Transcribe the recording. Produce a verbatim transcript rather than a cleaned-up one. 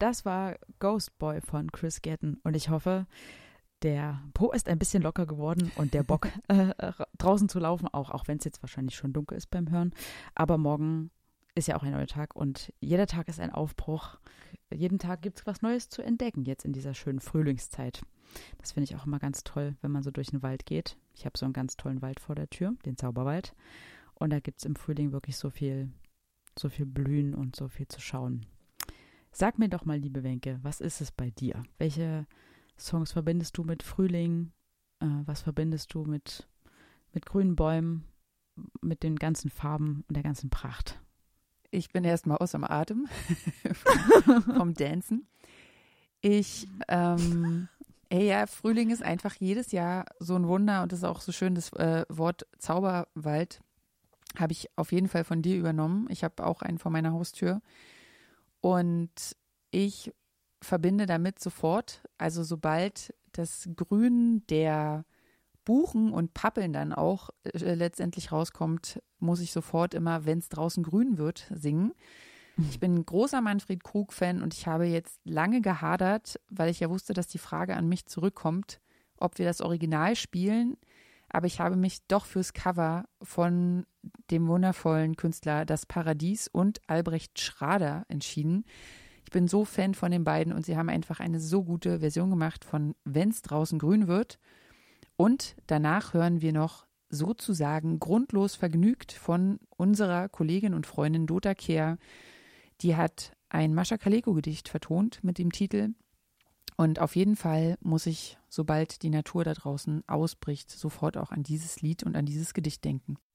Das war Ghost Boy von Chris Gatton und ich hoffe, der Po ist ein bisschen locker geworden und der Bock äh, draußen zu laufen auch, auch wenn es jetzt wahrscheinlich schon dunkel ist beim Hören. Aber morgen ist ja auch ein neuer Tag und jeder Tag ist ein Aufbruch. Jeden Tag gibt es was Neues zu entdecken jetzt in dieser schönen Frühlingszeit. Das finde ich auch immer ganz toll, wenn man so durch den Wald geht. Ich habe so einen ganz tollen Wald vor der Tür, den Zauberwald. Und da gibt es im Frühling wirklich so viel, so viel Blühen und so viel zu schauen. Sag mir doch mal, liebe Wenke, was ist es bei dir? Welche Songs verbindest du mit Frühling? Äh, was verbindest du mit, mit grünen Bäumen, mit den ganzen Farben und der ganzen Pracht? Ich bin erstmal außer dem Atem vom Dancen. Ich, ähm, ey, ja, Frühling ist einfach jedes Jahr so ein Wunder und das ist auch so schön, das äh, Wort Zauberwald habe ich auf jeden Fall von dir übernommen. Ich habe auch einen vor meiner Haustür und ich verbinde damit sofort, also sobald das Grün der Buchen und Pappeln dann auch äh, letztendlich rauskommt, muss ich sofort immer, wenn es draußen grün wird, singen. Ich bin ein großer Manfred Krug-Fan und ich habe jetzt lange gehadert, weil ich ja wusste, dass die Frage an mich zurückkommt, ob wir das Original spielen. Aber ich habe mich doch fürs Cover von dem wundervollen Künstler Das Paradies und Albrecht Schrader entschieden. Ich bin so Fan von den beiden und sie haben einfach eine so gute Version gemacht von Wenn's draußen grün wird. Und danach hören wir noch sozusagen grundlos vergnügt von unserer Kollegin und Freundin Dota Kehr. Die hat ein Mascha Kaleko-Gedicht vertont mit dem Titel. Und auf jeden Fall muss ich, sobald die Natur da draußen ausbricht, sofort auch an dieses Lied und an dieses Gedicht denken.